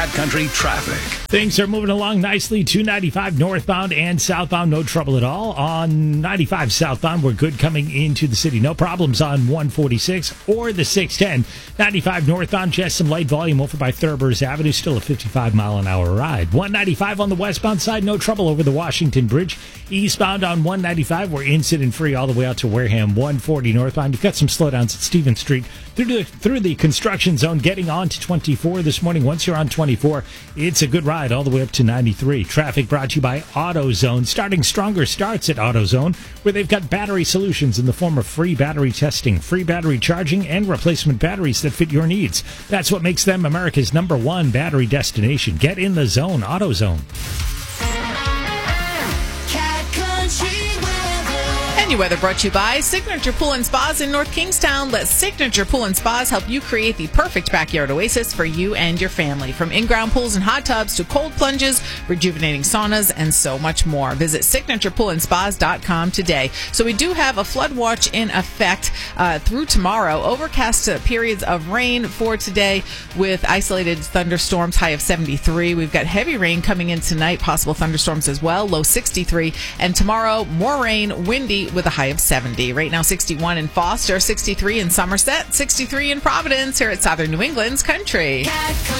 Country traffic. Things are moving along nicely. 295 northbound and southbound, no trouble at all. On 95 southbound, we're good coming into the city. No problems on 146 or the 610. 95 northbound, just some light volume over by Thurber's Avenue. Still a 55-mile-an-hour ride. 195 on the westbound side, no trouble over the Washington Bridge. Eastbound on 195, we're incident-free all the way out to Wareham. 140 northbound, you've got some slowdowns at Stevens Street. Through the construction zone, getting on to 24 this morning. Once you're on 24, it's a good ride all the way up to 93. Traffic brought to you by AutoZone. Starting stronger starts at AutoZone, where they've got battery solutions in the form of free battery testing, free battery charging, and replacement batteries that fit your needs. That's what makes them America's #1 battery destination. Get in the zone, AutoZone. Any weather brought to you by Signature Pool and Spas in North Kingstown. Let Signature Pool and Spas help you create the perfect backyard oasis for you and your family. From in-ground pools and hot tubs to cold plunges, rejuvenating saunas, and so much more. Visit signaturePoolandSpas.com today. So we do have a flood watch in effect through tomorrow. Overcast periods of rain for today with isolated thunderstorms, high of 73. We've got heavy rain coming in tonight, possible thunderstorms as well, low 63. And tomorrow, more rain, windy with a high of 70. Right now, 61 in Foster, 63 in Somerset, 63 in Providence, here at Southern New England's Country.